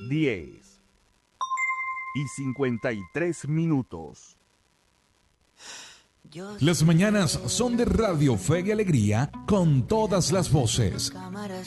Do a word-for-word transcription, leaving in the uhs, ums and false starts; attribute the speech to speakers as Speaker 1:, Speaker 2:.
Speaker 1: diez y cincuenta y tres minutos.
Speaker 2: Las mañanas son de Radio Fe y Alegría con todas las voces.